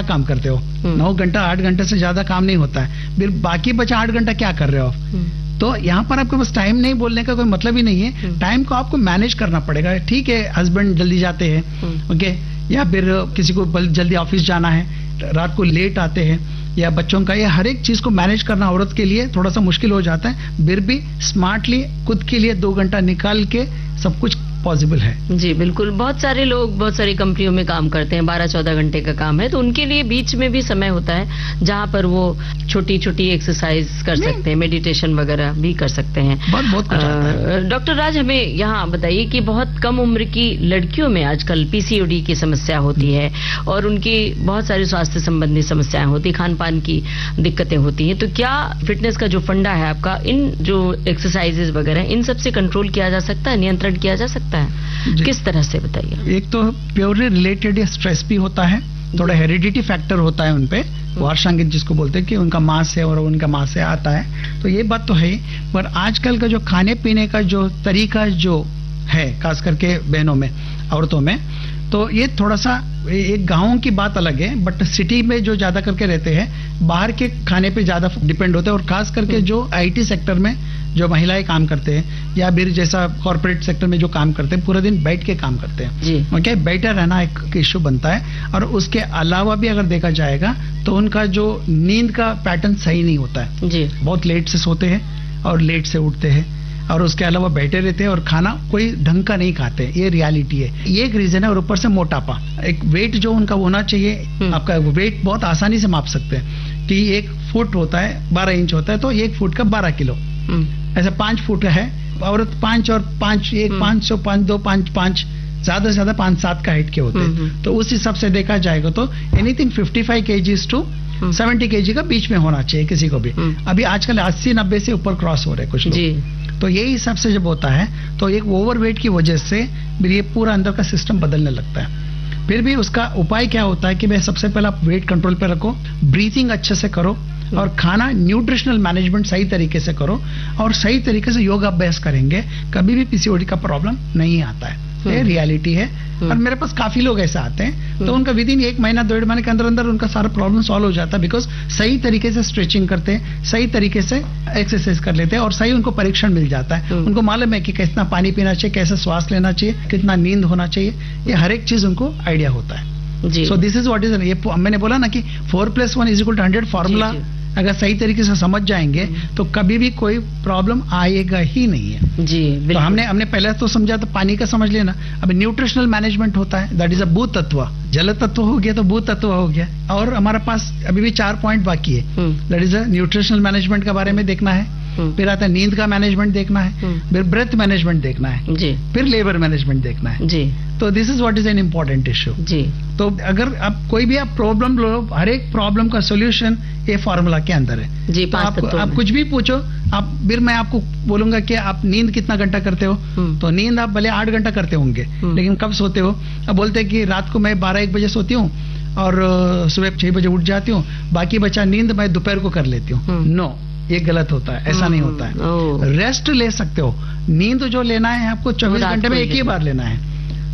क्या काम करते हो? 9 घंटा 8 घंटे से ज्यादा काम नहीं होता है, फिर बाकी बचा 8 घंटा क्या कर रहे हो आप? तो यहाँ पर आपके पास टाइम नहीं बोलने का कोई मतलब ही नहीं है। टाइम को आपको मैनेज करना पड़ेगा। ठीक है, हस्बैंड जल्दी जाते हैं, ओके, या फिर किसी को जल्दी ऑफिस जाना है, रात को लेट आते हैं, या बच्चों का, ये हर एक चीज को मैनेज करना औरत के लिए थोड़ा सा मुश्किल हो जाता है। फिर भी स्मार्टली खुद के लिए 2 घंटा निकाल के सब कुछ पॉसिबल है। जी बिल्कुल। बहुत सारे लोग बहुत सारी कंपनियों में काम करते हैं, 12-14 घंटे का काम है, तो उनके लिए बीच में भी समय होता है जहां पर वो छोटी छोटी एक्सरसाइज कर सकते हैं, मेडिटेशन वगैरह भी कर सकते हैं। बहुत कुछ। डॉक्टर राज, हमें यहाँ बताइए कि बहुत कम उम्र की लड़कियों में आजकल पीसीओडी की समस्या होती है और उनकी बहुत सारी स्वास्थ्य संबंधी समस्याएं होती, खान पान की दिक्कतें होती हैं, तो क्या फिटनेस का जो फंडा है आपका, इन जो एक्सरसाइजेज वगैरह, इन सबसे कंट्रोल किया जा सकता है, नियंत्रण किया जा सकता है? किस तरह से बताइए? एक तो प्योरली रिलेटेड स्ट्रेस भी होता है, थोड़ा हेरिडिटी फैक्टर होता है उनपे, वार्षांगित जिसको बोलते हैं कि उनका मास है और उनका मास से आता है, तो ये बात तो है। पर आजकल का जो खाने पीने का जो तरीका जो है, खास करके बहनों में, औरतों में, तो ये थोड़ा सा, एक गाँव की बात अलग है, बट सिटी में जो ज्यादा करके रहते हैं बाहर के खाने पे ज्यादा डिपेंड होते हैं। और खास करके जो आईटी सेक्टर में जो महिलाएं काम करते हैं, या फिर जैसा कॉर्पोरेट सेक्टर में जो काम करते हैं, पूरा दिन बैठ के काम करते हैं, ओके, बैठा रहना एक इश्यू बनता है। और उसके अलावा भी अगर देखा जाएगा तो उनका जो नींद का पैटर्न सही नहीं होता है जी। बहुत लेट से सोते हैं और लेट से उठते हैं, और उसके अलावा बैठे रहते हैं और खाना कोई ढंग का नहीं खाते, ये रियलिटी है। ये एक रीजन है। और ऊपर से मोटापा, एक वेट जो उनका होना चाहिए, आपका वेट बहुत आसानी से माप सकते हैं कि 1 फुट होता है 12 इंच होता है, तो 1 फुट का 12 किलो, ऐसा 5 फुट है औरत, 5 और 5, 1 500 5 2 5 5, ज्यादा से ज्यादा 5-7 का हाइट के होते हैं। तो उस हिसाब से देखा जाएगा तो एनीथिंग 55 kg to 70 kg का बीच में होना चाहिए किसी को भी। अभी आजकल 80-90 से ऊपर क्रॉस हो रहे हैं कुछ लोग, तो यही हिसाब से जब होता है तो एक ओवरवेट की वजह से ये पूरा अंदर का सिस्टम बदलने लगता है। फिर भी उसका उपाय क्या होता है कि भाई सबसे पहले आप वेट कंट्रोल पे रखो, ब्रीथिंग अच्छे से करो, और खाना न्यूट्रिशनल मैनेजमेंट सही तरीके से करो, और सही तरीके से योग अभ्यास करेंगे, कभी भी पीसीओडी का प्रॉब्लम नहीं आता है। ये रियलिटी है। और मेरे पास काफी लोग ऐसे आते हैं, तो उनका विदिन 1 महीना 1.5 महीने के अंदर अंदर उनका सारा प्रॉब्लम सॉल्व हो जाता है, बिकॉज सही तरीके से स्ट्रेचिंग करते हैं, सही तरीके से एक्सरसाइज कर लेते हैं, और सही उनको परीक्षण मिल जाता है। उनको मालूम है कि कितना पानी पीना चाहिए, कैसे श्वास लेना चाहिए, कितना नींद होना चाहिए, ये हर एक चीज उनको आइडिया होता है। So this is what is, ये मैंने बोला ना कि 4+1 = 100 फॉर्मूला अगर सही तरीके से समझ जाएंगे तो कभी भी कोई प्रॉब्लम आएगा ही नहीं है जी। तो हमने पहले तो समझा, तो पानी का समझ लेना। अब न्यूट्रिशनल मैनेजमेंट होता है, दैट इज अ भू तत्व, जल तत्व हो गया तो भू तत्व हो गया, और हमारे पास अभी भी 4 पॉइंट बाकी है। That is a nutritional management के बारे में देखना है, फिर आता है नींद का मैनेजमेंट देखना है, फिर ब्रेथ मैनेजमेंट देखना है जी, फिर लेबर मैनेजमेंट देखना है जी। तो this is what is an important issue जी। तो अगर आप कोई भी आप प्रॉब्लम लो, हर एक प्रॉब्लम का सोल्यूशन ये फॉर्मूला के अंदर है जी। तो आप कुछ भी पूछो, आप फिर मैं आपको बोलूंगा कि आप नींद कितना घंटा करते हो, तो नींद आप भले 8 घंटा करते होंगे, लेकिन कब सोते हो? अब बोलते हैं कि रात को मैं 12-1 बजे सोती हूँ और सुबह 6 बजे उठ जाती हूँ, बाकी बचा नींद मैं दोपहर को कर लेती हूँ। नो, ये गलत होता है, ऐसा नहीं होता है। रेस्ट ले सकते हो, नींद जो लेना है आपको 24 घंटे में एक ही बार लेना है,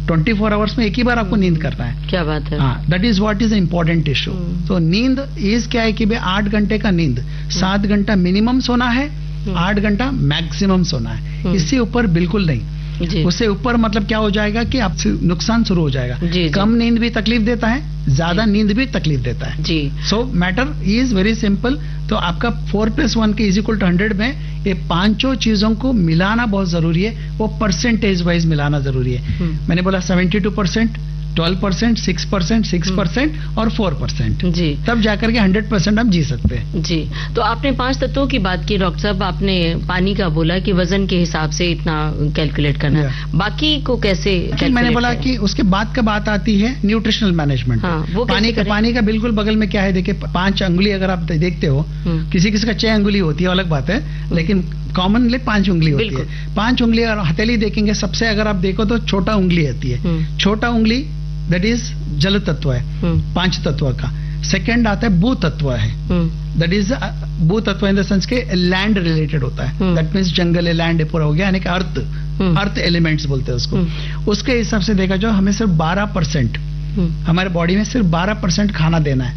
24 आवर्स में एक ही बार आपको नींद करना है। क्या बात है। हाँ, that is what is important issue. तो नींद इज क्या है कि भाई 8 घंटे का नींद, 7 घंटा मिनिमम सोना है, 8 घंटा मैक्सिमम सोना है, इससे ऊपर बिल्कुल नहीं। उससे ऊपर मतलब क्या हो जाएगा कि आपसे नुकसान शुरू हो जाएगा जी। कम नींद भी तकलीफ देता है, ज्यादा नींद भी तकलीफ देता है जी। सो मैटर इज वेरी सिंपल। तो आपका 4+1 के = 100 में ये 5 चीजों को मिलाना बहुत जरूरी है, वो परसेंटेज वाइज मिलाना जरूरी है। मैंने बोला 72%, 12%, 6%, 6% और 4% जी, तब जाकर के 100% हम जी सकते हैं जी। तो आपने 5 तत्वों की बात की डॉक्टर साहब, आपने पानी का बोला कि वजन के हिसाब से इतना कैलकुलेट करना है, बाकी को कैसे मैंने बोला कि उसके बाद का बात आती है न्यूट्रिशनल मैनेजमेंट। वो पानी का बिल्कुल बगल में क्या है, देखिए 5 अंगुली अगर आप देखते हो, किसी किसी का 6 अंगुली होती है, अलग बात है, लेकिन कॉमनली 5 उंगली होती है। 5 उंगली और हथेली देखेंगे, सबसे अगर आप देखो तो छोटा उंगली आती है, छोटा उंगली दैट इज जल तत्व है, 5 तत्व का। सेकंड आता है भू तत्व है, दैट इज भू तत्व इन द सेंस के लैंड रिलेटेड होता है, दैट मीन्स जंगल है, लैंड है, पूरा हो गया, यानी कि अर्थ एलिमेंट्स बोलते हैं उसको। उसके हिसाब से देखा जाए हमें सिर्फ 12%, हमारे बॉडी में सिर्फ 12% खाना देना है।